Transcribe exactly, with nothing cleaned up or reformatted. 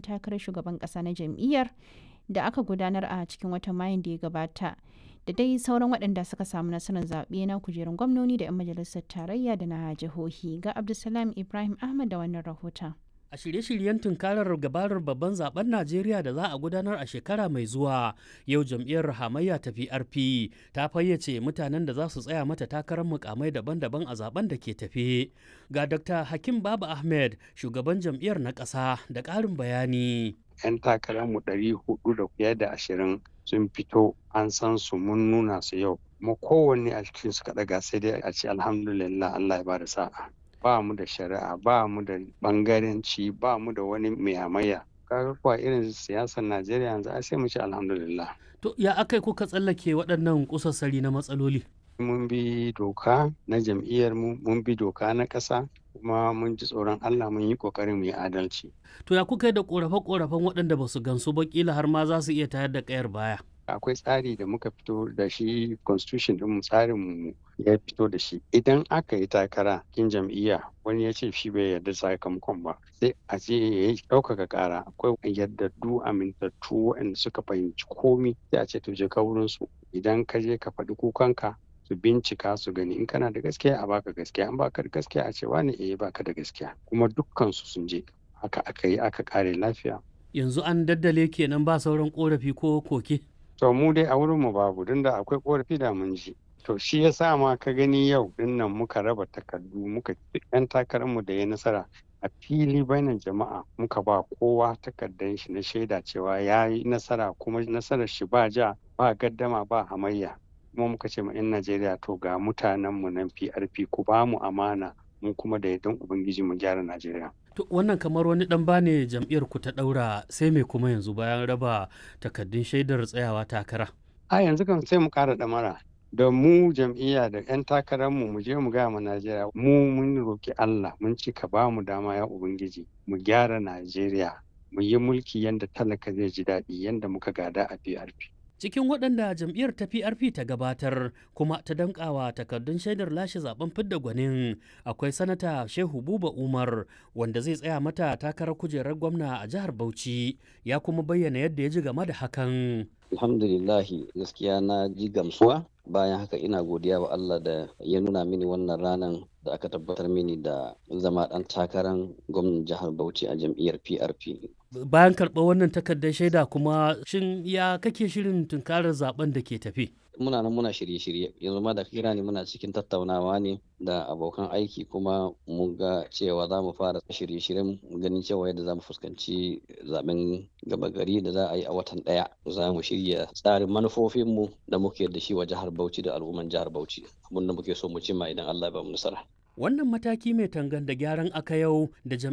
takarar shugaban ƙasa na jam'iyyar da aka gudanar a cikin watan Mayun da ya gabata. Da dai sauran waɗanda suka samu nasarar zaɓe na kujerun gwamnoni da 'yan majalisar tarayya da na jihohi. Ga Abdulsalam Ibrahim Ahmad da wannan rahoton. A shirye-shiryen tunkarar gabarar babban zaben Najeriya da za a gudanar a shekara mai zuwa, yau jam'iyyar hamayya ta P R P ta fayyace mutanen da za su tsaya mata takarar mukamai daban-daban a zaben da ke tafe. Ga Dokta Hakim Baba Ahmed, shugaban jam'iyyar na ƙasa, da ƙarin bayani. 'Yan takararmu ɗari hudu da fiye da ashirin sun fito, an san su, mun nuna su yau. Kuma kowanne a cikin su kaɗaga sai dai a ce alhamdulillah, Allah ya bada sa'a. Ba mu da shari'a, ba mu da bangaranci, ba mu da wani mai hamayya. Kaga kuwa irin siyasar Najeriya yanzu ai sai mu ce alhamdulillah. To ya akai kuka tsallake waɗannan kusassari na matsaloli? Mun bi doka na jam'iyyar mu, mun bi doka na ƙasa, kuma mun ji tsoron Allah, mun yi ƙoƙarin mu yi adalci. To ya kuka yi da ƙorafe-ƙorafen waɗanda ba su gansu ba, kila har ma za su iya tayar da ƙayar baya? Akwai tsari da muka fito da shi, constitution ɗin tsarin mu ya fito da shi. Idan aka yi takara kin jam'iyya, wani ya ce shi bai yarda sakamakon ba, sai a je ya yi ɗaukaka ƙara. Akwai yardaddu amintattu waɗanda suka fahimci komi, sai a ce to je ka wurin su. Idan ka je ka faɗi kukanka, su bincika su gani in kana da gaskiya a baka gaskiya, in baka da gaskiya a ce wani eh baka da gaskiya. Kuma dukkan su sun je, haka aka yi aka ƙare lafiya. Yanzu an daddale kenan, ba sauran ƙorafi ko koke? To mu dai a wurinmu babu, don da akwai korafi da mun ji. To shi ya sa ma ka gani yau dinnan muka raba takardu, muka ɗan takararmu da ya nasara a fili bainar jama'a, muka ba kowa takardar shi na shaida cewa ya yi nasara, kuma nasarar shi ba ja, ba gaddama, ba hamayya. Kuma muka ce ma 'yan Najeriya, to ga mutanenmu nan P R P, ku ba mu amana, mu kuma da yardan Ubangiji mu gyara Najeriya. To wannan kamar wani dan bane jam'iyyar ku ta daura, sai me kuma yanzu bayan raba takardun shaidar tsayawa takara? A yanzu kan sai mu ƙara ɗamara da mu jam'iyya da 'yan takararmu, mu je mu gaya ma Najeriya, mu mun roki Allah, mun ci ka ba mu dama ya Ubangiji, mu gyara Najeriya, mu yi mulki yanda talaka zai ji daɗi, yanda muka gada a P R P. Cikin waɗanda jam'iyyar ta P R P ta gabatar kuma ta dankawa takardun shaidar lashe zaben fidda gwanin, akwai sanata Shehu Buba Umar, wanda zai tsaya mata takarar kujerar gwamna a jihar Bauchi, ya kuma bayyana yadda ya ji game da hakan. Alhamdulillahi, gaskiya na ji gamsuwa. Bayan haka ina godiya wa Allah da ya nuna mini wannan ranar da aka tabbatar mini da zama ɗan takarar gwamnan jihar Bauchi a jam'iyyar P R P. Bayan karɓar wannan takardar shaida kuma, shin ya kake shirin tunkarar zaben da ke tafi? Muna nan muna shirye-shirye, yanzu ma da kira ne muna cikin tattaunawa ne da abokan aiki, kuma mun ga cewa za mu fara shirye-shiryen ganin cewa yadda za mu fuskanci zaben gaba gari da za a yi a watan ɗaya. Za mu shirya tsarin manufofinmu da muke da shi wa jihar Bauchi da al'umman jihar Bauchi, abin da muke so mu cimma idan Allah ya ba mu nasara. Wannan mataki mai tangan da gyaran aka yau da